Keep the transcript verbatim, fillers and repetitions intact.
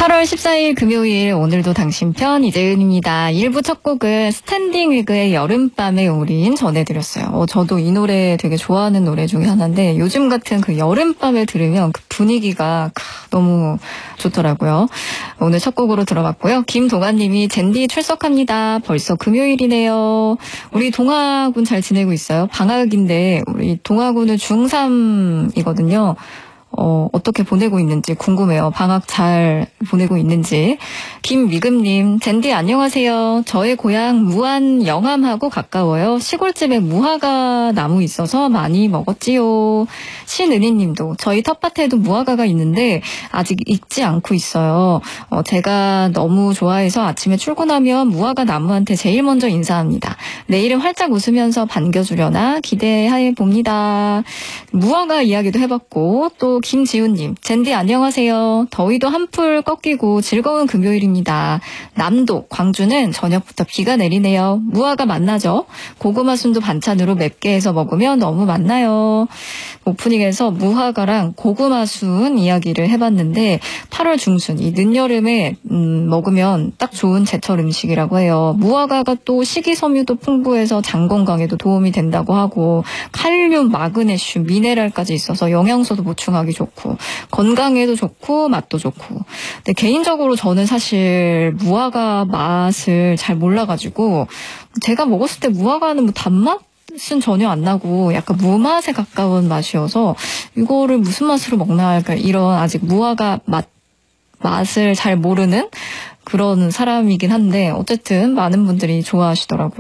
팔월 십사일 금요일, 오늘도 당신 편 이재은입니다. 일 부 첫 곡은 스탠딩 위그의 여름밤의 우린 전해드렸어요. 어, 저도 이 노래 되게 좋아하는 노래 중에 하나인데 요즘 같은 그 여름밤에 들으면 그 분위기가 너무 좋더라고요. 오늘 첫 곡으로 들어봤고요. 김동아님이 젠디 출석합니다. 벌써 금요일이네요. 우리 동아군 잘 지내고 있어요? 방학인데 우리 동아군은 중삼이거든요. 어, 어떻게 보내고 있는지 궁금해요. 방학 잘 보내고 있는지. 김미금님, 젠디 안녕하세요. 저의 고향 무안 영암하고 가까워요. 시골집에 무화과 나무 있어서 많이 먹었지요. 신은희님도 저희 텃밭에도 무화과가 있는데 아직 익지 않고 있어요. 어, 제가 너무 좋아해서 아침에 출근하면 무화과 나무한테 제일 먼저 인사합니다. 내일은 활짝 웃으면서 반겨주려나 기대해 봅니다. 무화과 이야기도 해봤고 또 김지훈님, 젠디 안녕하세요. 더위도 한풀 꺾이고 즐거운 금요일입니다. 남도, 광주는 저녁부터 비가 내리네요. 무화과 맛나죠? 고구마 순도 반찬으로 맵게 해서 먹으면 너무 맛나요. 오프닝에서 무화과랑 고구마 순 이야기를 해봤는데 팔월 중순, 이 늦여름에 음, 먹으면 딱 좋은 제철 음식이라고 해요. 무화과가 또 식이섬유도 풍부해서 장 건강에도 도움이 된다고 하고 칼륨, 마그네슘, 미네랄까지 있어서 영양소도 보충하기 좋고 건강에도 좋고 맛도 좋고. 근데 개인적으로 저는 사실 무화과 맛을 잘 몰라가지고 제가 먹었을 때 무화과는 뭐 단맛? 은 전혀 안 나고 약간 무맛에 가까운 맛이어서 이거를 무슨 맛으로 먹나 할까 이런 아직 무화과 맛 맛을 잘 모르는 그런 사람이긴 한데 어쨌든 많은 분들이 좋아하시더라고요.